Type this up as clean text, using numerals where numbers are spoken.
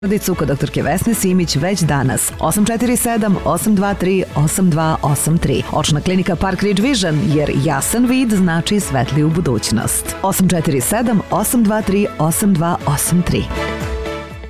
Porodicu kod doktorke Vesne Simić već danas. 847-823-8283. Očna klinika Park Ridge Vision, jer jasan vid znači svetliju budućnost. 847-823-8283.